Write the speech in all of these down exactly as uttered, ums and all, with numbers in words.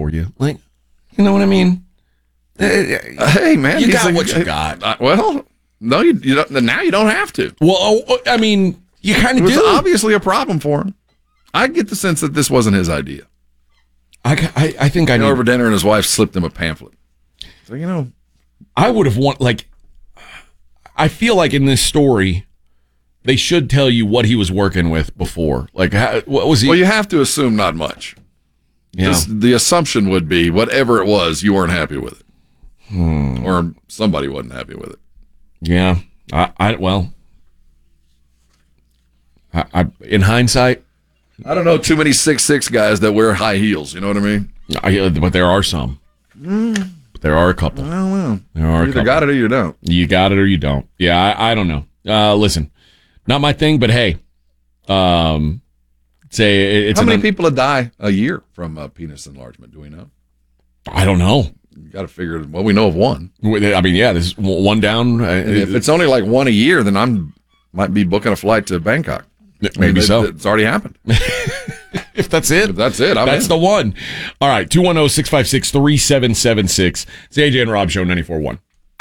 for you. Like, you know what I mean? Hey, man. You got like, what you got. Uh, well, no, you, you don't, now you don't have to. Well, oh, I mean, you kind of do. It was obviously a problem for him. I get the sense that this wasn't his idea. I, I, I think I know. Need, Over dinner, and his wife slipped him a pamphlet. So, you know. I would have want, like, I feel like in this story, they should tell you what he was working with before. Like, how, what was he? Well, you have to assume not much. Yeah. The assumption would be whatever it was, you weren't happy with it. Hmm. Or somebody wasn't happy with it. Yeah. I, I well, I, I, in hindsight, I don't know too many six six guys that wear high heels. You know what I mean? I, but there are some. Mm. There are a couple. I don't know. There are you either a couple. got it or you don't. You got it or you don't. Yeah, I, I don't know. Uh, listen, not my thing, but hey, um, say it's how many un- people die a year from uh, penis enlargement? Do we know? I don't know. You got to figure. Well, we know of one. I mean, yeah, this is one down. Uh, if it's only like one a year, then I'm might be booking a flight to Bangkok. Maybe I mean, so. It's already happened. If that's it. If that's it. I'm that's in. the one. All right. two one zero, six five six, three seven seven six. It's the A J and Rob Show, ninety-four point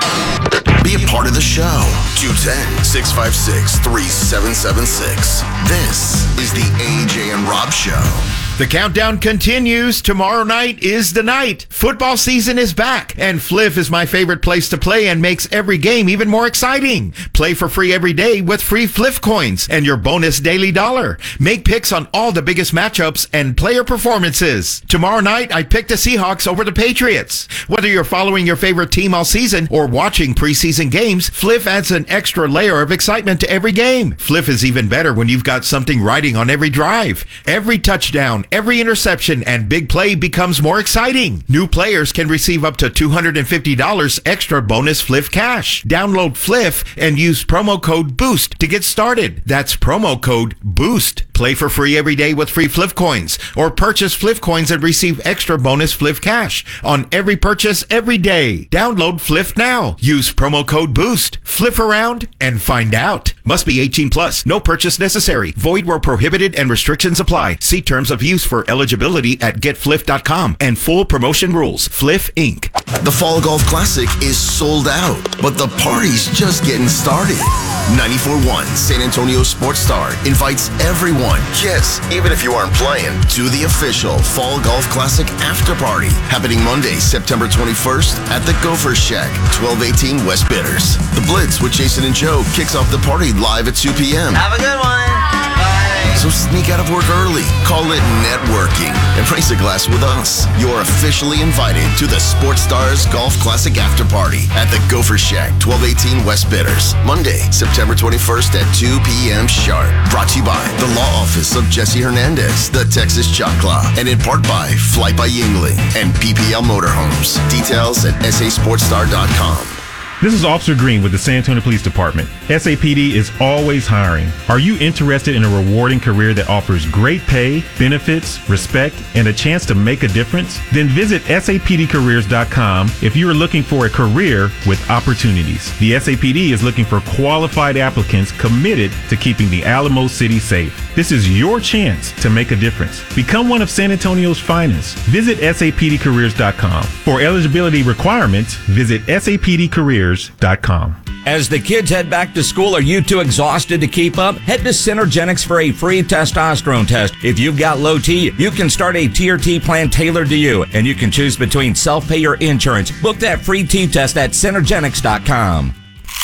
one. Be a part of the show. two one zero, six five six, three seven seven six. This is the A J and Rob Show. The countdown continues. Tomorrow night is the night. Football season is back, and Fliff is my favorite place to play and makes every game even more exciting. Play for free every day with free Fliff coins and your bonus daily dollar. Make picks on all the biggest matchups and player performances. Tomorrow night, I picked the Seahawks over the Patriots. Whether you're following your favorite team all season or watching preseason games, Fliff adds an extra layer of excitement to every game. Fliff is even better when you've got something riding on every drive. Every touchdown, every interception, and big play becomes more exciting. New players can receive up to two hundred fifty dollars extra bonus Fliff cash. Download Fliff and use promo code BOOST to get started. That's promo code BOOST. Play for free every day with free Fliff coins, or purchase Fliff coins and receive extra bonus Fliff cash on every purchase every day. Download Fliff now. Use promo code BOOST. Fliff around and find out. Must be eighteen plus. No purchase necessary. Void where prohibited and restrictions apply. See terms of use for eligibility at get fliff dot com and full promotion rules. Fliff Incorporated. The Fall Golf Classic is sold out, but the party's just getting started. ninety-four point one San Antonio Sports Star invites everyone, yes, even if you aren't playing, to the official Fall Golf Classic after party happening Monday, September twenty-first at the Gopher Shack, twelve eighteen West Bitters. The Blitz with Jason and Joe kicks off the party live at two p.m. Have a good one. Bye. So sneak out of work early, call it networking, and raise a glass with us. You're officially invited to the Sports Stars Golf Classic after party at the Gopher Shack, twelve eighteen West Bitters, Monday, September twenty-first at two p.m. sharp. Brought to you by the Law Office of Jesse Hernandez, the Texas Chop Claw, and in part by Flight by Yingling and P P L Motorhomes. Details at s a sports star dot com. This is Officer Green with the San Antonio Police Department. S A P D is always hiring. Are you interested in a rewarding career that offers great pay, benefits, respect, and a chance to make a difference? Then visit S A P D careers dot com if you are looking for a career with opportunities. The S A P D is looking for qualified applicants committed to keeping the Alamo City safe. This is your chance to make a difference. Become one of San Antonio's finest. Visit S A P D careers dot com. For eligibility requirements, visit S A P D careers dot com. As the kids head back to school, are you too exhausted to keep up? Head to Synergenics for a free testosterone test. If you've got low T, you can start a T R T plan tailored to you, and you can choose between self-pay or insurance. Book that free T test at Synergenics dot com.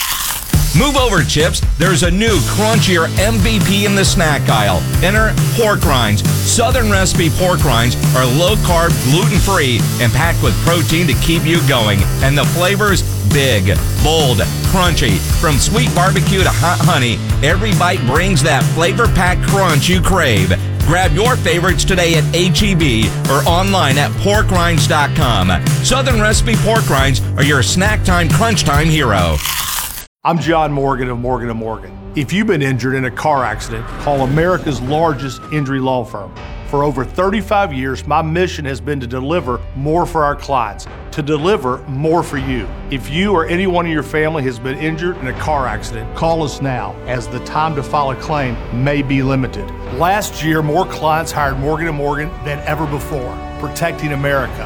Move over, Chips. There's a new crunchier M V P in the snack aisle. Enter pork rinds. Southern recipe pork rinds are low-carb, gluten-free, and packed with protein to keep you going. And the flavors, big, bold, crunchy. From sweet barbecue to hot honey, every bite brings that flavor-packed crunch you crave. Grab your favorites today at H E B or online at pork rinds dot com. Southern recipe pork rinds are your snack time, crunch time hero. I'm John Morgan of Morgan and Morgan. If you've been injured in a car accident, call America's largest injury law firm. For over thirty-five years, my mission has been to deliver more for our clients, to deliver more for you. If you or anyone in your family has been injured in a car accident, call us now, as the time to file a claim may be limited. Last year, more clients hired Morgan and Morgan than ever before, protecting America.